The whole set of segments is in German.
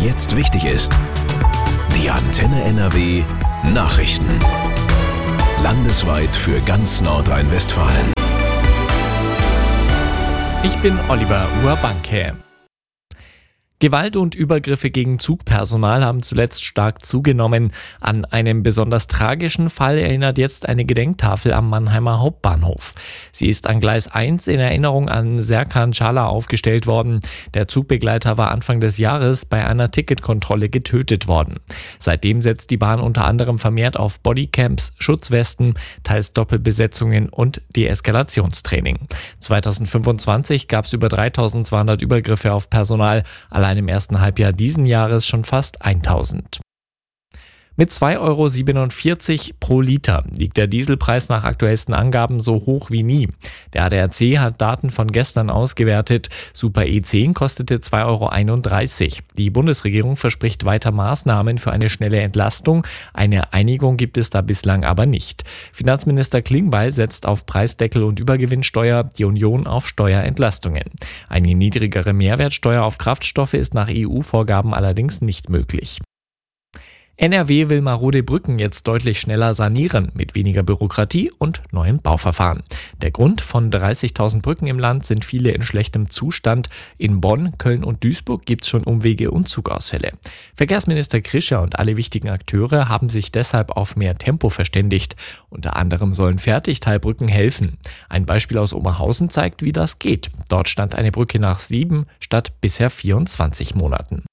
jetzt wichtig ist. Die Antenne NRW Nachrichten. Landesweit für ganz Nordrhein-Westfalen. Ich bin Oliver Urbanke. Gewalt und Übergriffe gegen Zugpersonal haben zuletzt stark zugenommen. An einen besonders tragischen Fall erinnert jetzt eine Gedenktafel am Mannheimer Hauptbahnhof. Sie ist an Gleis 1 in Erinnerung an Serkan Çağlar aufgestellt worden. Der Zugbegleiter war Anfang des Jahres bei einer Ticketkontrolle getötet worden. Seitdem setzt die Bahn unter anderem vermehrt auf Bodycams, Schutzwesten, teils Doppelbesetzungen und Deeskalationstraining. 2025 gab es über 3200 Übergriffe auf Personal. Allein im ersten Halbjahr diesen Jahres schon fast 1000. Mit 2,47 € pro Liter liegt der Dieselpreis nach aktuellsten Angaben so hoch wie nie. Der ADAC hat Daten von gestern ausgewertet. Super E10 kostete 2,31 €. Die Bundesregierung verspricht weiter Maßnahmen für eine schnelle Entlastung. Eine Einigung gibt es da bislang aber nicht. Finanzminister Klingbeil setzt auf Preisdeckel und Übergewinnsteuer, die Union auf Steuerentlastungen. Eine niedrigere Mehrwertsteuer auf Kraftstoffe ist nach EU-Vorgaben allerdings nicht möglich. NRW will marode Brücken jetzt deutlich schneller sanieren, mit weniger Bürokratie und neuen Bauverfahren. Der Grund: von 30.000 Brücken im Land sind viele in schlechtem Zustand. In Bonn, Köln und Duisburg gibt es schon Umwege und Zugausfälle. Verkehrsminister Krischer und alle wichtigen Akteure haben sich deshalb auf mehr Tempo verständigt. Unter anderem sollen Fertigteilbrücken helfen. Ein Beispiel aus Oberhausen zeigt, wie das geht. Dort stand eine Brücke nach 7 statt bisher 24 Monaten.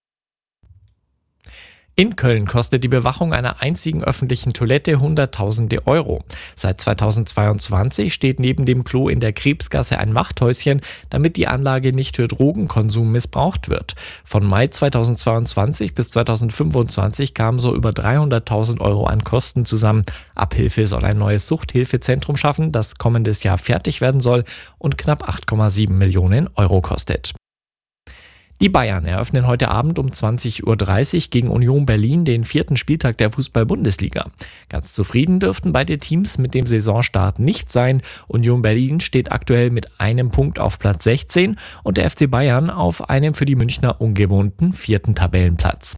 In Köln kostet die Bewachung einer einzigen öffentlichen Toilette Hunderttausende Euro. Seit 2022 steht neben dem Klo in der Krebsgasse ein Wachthäuschen, damit die Anlage nicht für Drogenkonsum missbraucht wird. Von Mai 2022 bis 2025 kamen so über 300.000 Euro an Kosten zusammen. Abhilfe soll ein neues Suchthilfezentrum schaffen, das kommendes Jahr fertig werden soll und knapp 8,7 Millionen Euro kostet. Die Bayern eröffnen heute Abend um 20:30 Uhr gegen Union Berlin den 4. Spieltag der Fußball-Bundesliga. Ganz zufrieden dürften beide Teams mit dem Saisonstart nicht sein. Union Berlin steht aktuell mit einem Punkt auf Platz 16 und der FC Bayern auf einem für die Münchner ungewohnten 4. Tabellenplatz.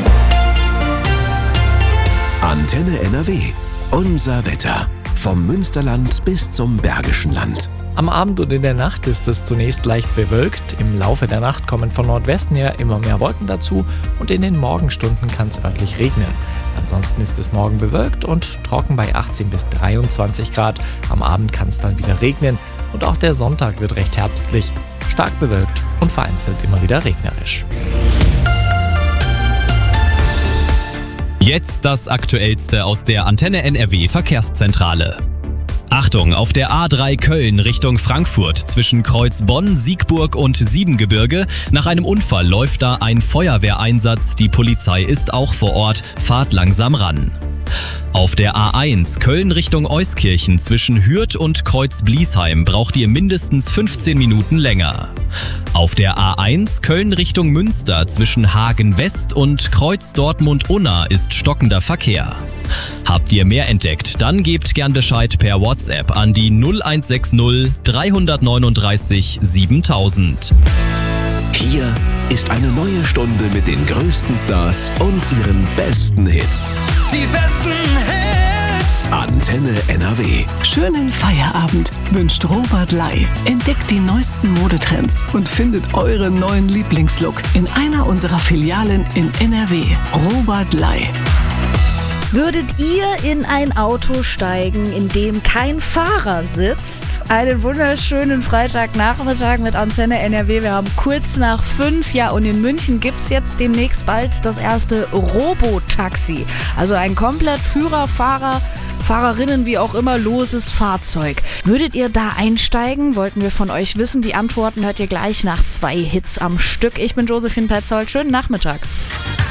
Antenne NRW. Unser Wetter. Vom Münsterland bis zum Bergischen Land. Am Abend und in der Nacht ist es zunächst leicht bewölkt. Im Laufe der Nacht kommen von Nordwesten her immer mehr Wolken dazu und in den Morgenstunden kann es örtlich regnen. Ansonsten ist es morgen bewölkt und trocken bei 18 bis 23 Grad. Am Abend kann es dann wieder regnen und auch der Sonntag wird recht herbstlich, stark bewölkt und vereinzelt immer wieder regnerisch. Jetzt das Aktuellste aus der Antenne NRW Verkehrszentrale. Achtung, auf der A3 Köln Richtung Frankfurt zwischen Kreuz Bonn, Siegburg und Siebengebirge. Nach einem Unfall läuft da ein Feuerwehreinsatz. Die Polizei ist auch vor Ort. Fahrt langsam ran. Auf der A1 Köln Richtung Euskirchen zwischen Hürth und Kreuz Bliesheim braucht ihr mindestens 15 Minuten länger. Auf der A1 Köln Richtung Münster zwischen Hagen West und Kreuz Dortmund-Unna ist stockender Verkehr. Habt ihr mehr entdeckt, dann gebt gern Bescheid per WhatsApp an die 0160 339 7000. Hier ist eine neue Stunde mit den größten Stars und ihren besten Hits. Die besten Hits. Antenne NRW. Schönen Feierabend wünscht Robert Ley. Entdeckt die neuesten Modetrends und findet euren neuen Lieblingslook in einer unserer Filialen in NRW. Robert Ley. Würdet ihr in ein Auto steigen, in dem kein Fahrer sitzt? Einen wunderschönen Freitagnachmittag mit Antenne NRW. Wir haben kurz nach 5. Ja, und in München gibt es jetzt demnächst bald das erste Robotaxi. Also ein komplett Fahrerinnen, wie auch immer, loses Fahrzeug. Würdet ihr da einsteigen? Wollten wir von euch wissen. Die Antworten hört ihr gleich nach 2 Hits am Stück. Ich bin Josephine Petzold. Schönen Nachmittag.